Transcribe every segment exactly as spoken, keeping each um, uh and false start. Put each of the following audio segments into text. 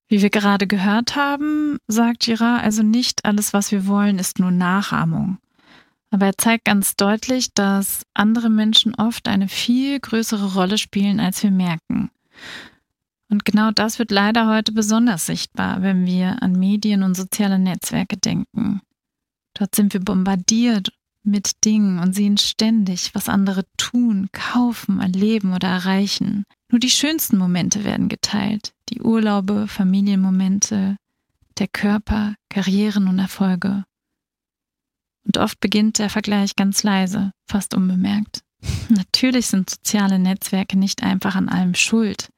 Wie wir gerade gehört haben, sagt Girard, also nicht alles, was wir wollen, ist nur Nachahmung. Aber er zeigt ganz deutlich, dass andere Menschen oft eine viel größere Rolle spielen, als wir merken. Und genau das wird leider heute besonders sichtbar, wenn wir an Medien und soziale Netzwerke denken. Dort sind wir bombardiert mit Dingen und sehen ständig, was andere tun, kaufen, erleben oder erreichen. Nur die schönsten Momente werden geteilt. Die Urlaube, Familienmomente, der Körper, Karrieren und Erfolge. Und oft beginnt der Vergleich ganz leise, fast unbemerkt. Natürlich sind soziale Netzwerke nicht einfach an allem schuld,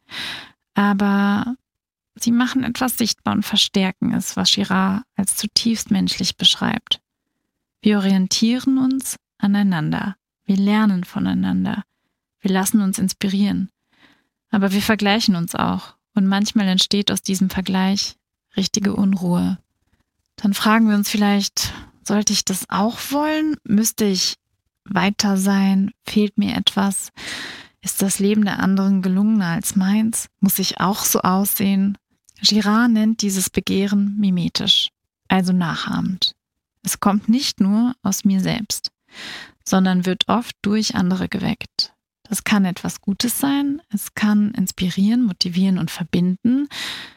aber sie machen etwas sichtbar und verstärken es, was Girard als zutiefst menschlich beschreibt. Wir orientieren uns aneinander, wir lernen voneinander, wir lassen uns inspirieren, aber wir vergleichen uns auch und manchmal entsteht aus diesem Vergleich richtige Unruhe. Dann fragen wir uns vielleicht, sollte ich das auch wollen? Müsste ich weiter sein? Fehlt mir etwas? Ist das Leben der anderen gelungener als meins? Muss ich auch so aussehen? Girard nennt dieses Begehren mimetisch, also nachahmend. Es kommt nicht nur aus mir selbst, sondern wird oft durch andere geweckt. Das kann etwas Gutes sein, es kann inspirieren, motivieren und verbinden,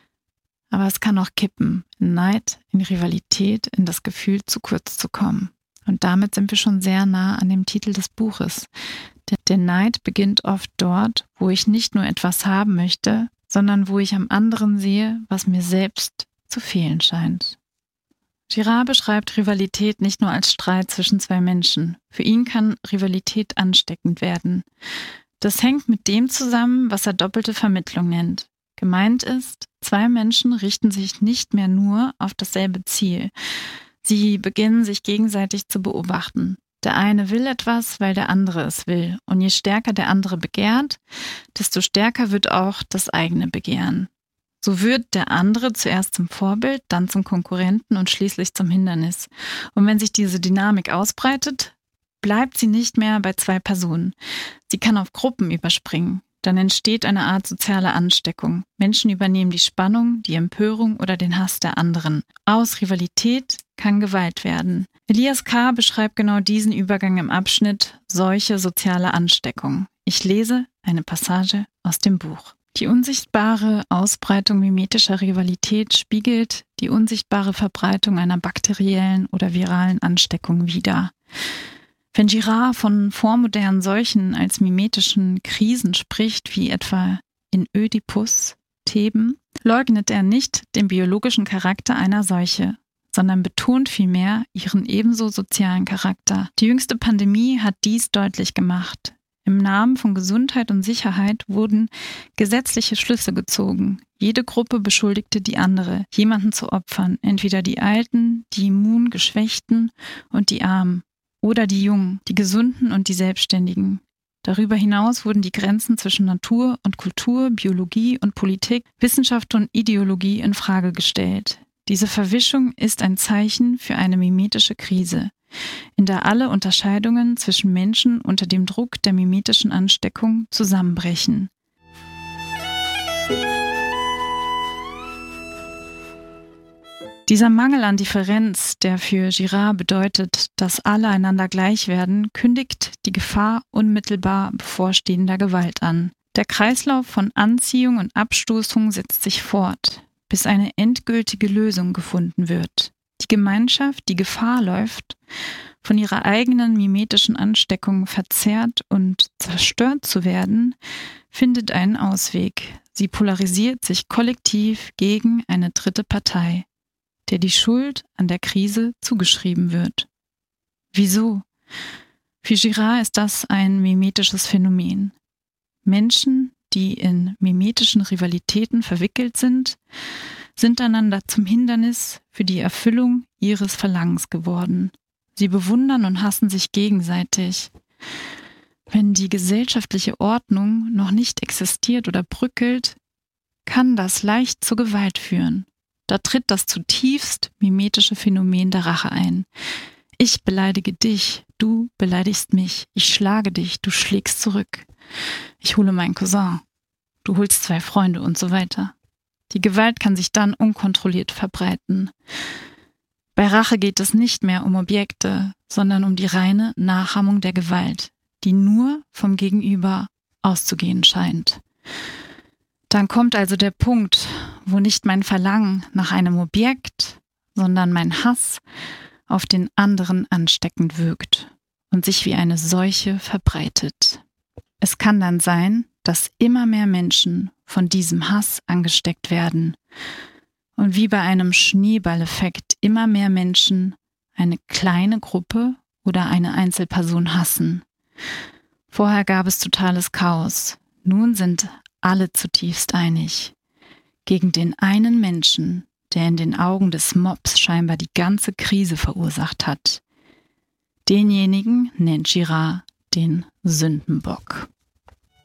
aber es kann auch kippen, in Neid, in Rivalität, in das Gefühl, zu kurz zu kommen. Und damit sind wir schon sehr nah an dem Titel des Buches. Der Neid beginnt oft dort, wo ich nicht nur etwas haben möchte, sondern wo ich am anderen sehe, was mir selbst zu fehlen scheint. Girard beschreibt Rivalität nicht nur als Streit zwischen zwei Menschen. Für ihn kann Rivalität ansteckend werden. Das hängt mit dem zusammen, was er doppelte Vermittlung nennt. Gemeint ist, zwei Menschen richten sich nicht mehr nur auf dasselbe Ziel. Sie beginnen sich gegenseitig zu beobachten. Der eine will etwas, weil der andere es will. Und je stärker der andere begehrt, desto stärker wird auch das eigene Begehren. So wird der andere zuerst zum Vorbild, dann zum Konkurrenten und schließlich zum Hindernis. Und wenn sich diese Dynamik ausbreitet, bleibt sie nicht mehr bei zwei Personen. Sie kann auf Gruppen überspringen. Dann entsteht eine Art soziale Ansteckung. Menschen übernehmen die Spannung, die Empörung oder den Hass der anderen. Aus Rivalität kann Gewalt werden. Elias K. beschreibt genau diesen Übergang im Abschnitt Seuche soziale Ansteckung. Ich lese eine Passage aus dem Buch. Die unsichtbare Ausbreitung mimetischer Rivalität spiegelt die unsichtbare Verbreitung einer bakteriellen oder viralen Ansteckung wider. Wenn Girard von vormodernen Seuchen als mimetischen Krisen spricht, wie etwa in Ödipus, Theben, leugnet er nicht den biologischen Charakter einer Seuche, sondern betont vielmehr ihren ebenso sozialen Charakter. Die jüngste Pandemie hat dies deutlich gemacht. Im Namen von Gesundheit und Sicherheit wurden gesetzliche Schlüsse gezogen. Jede Gruppe beschuldigte die andere, jemanden zu opfern, entweder die Alten, die Immungeschwächten und die Armen oder die Jungen, die Gesunden und die Selbstständigen. Darüber hinaus wurden die Grenzen zwischen Natur und Kultur, Biologie und Politik, Wissenschaft und Ideologie in Frage gestellt. Diese Verwischung ist ein Zeichen für eine mimetische Krise, in der alle Unterscheidungen zwischen Menschen unter dem Druck der mimetischen Ansteckung zusammenbrechen. Dieser Mangel an Differenz, der für Girard bedeutet, dass alle einander gleich werden, kündigt die Gefahr unmittelbar bevorstehender Gewalt an. Der Kreislauf von Anziehung und Abstoßung setzt sich fort, bis eine endgültige Lösung gefunden wird. Die Gemeinschaft, die Gefahr läuft, von ihrer eigenen mimetischen Ansteckung verzerrt und zerstört zu werden, findet einen Ausweg. Sie polarisiert sich kollektiv gegen eine dritte Partei, der die Schuld an der Krise zugeschrieben wird. Wieso? Für Girard ist das ein mimetisches Phänomen. Menschen, die in mimetischen Rivalitäten verwickelt sind, sind einander zum Hindernis für die Erfüllung ihres Verlangens geworden. Sie bewundern und hassen sich gegenseitig. Wenn die gesellschaftliche Ordnung noch nicht existiert oder bröckelt, kann das leicht zur Gewalt führen. Da tritt das zutiefst mimetische Phänomen der Rache ein. Ich beleidige dich, du beleidigst mich. Ich schlage dich, du schlägst zurück. Ich hole meinen Cousin, du holst zwei Freunde und so weiter. Die Gewalt kann sich dann unkontrolliert verbreiten. Bei Rache geht es nicht mehr um Objekte, sondern um die reine Nachahmung der Gewalt, die nur vom Gegenüber auszugehen scheint. Dann kommt also der Punkt, wo nicht mein Verlangen nach einem Objekt, sondern mein Hass auf den anderen ansteckend wirkt und sich wie eine Seuche verbreitet. Es kann dann sein, dass immer mehr Menschen von diesem Hass angesteckt werden und wie bei einem Schneeballeffekt immer mehr Menschen eine kleine Gruppe oder eine Einzelperson hassen. Vorher gab es totales Chaos. Nun sind alle zutiefst einig. Gegen den einen Menschen, der in den Augen des Mobs scheinbar die ganze Krise verursacht hat. Denjenigen nennt Girard den Sündenbock.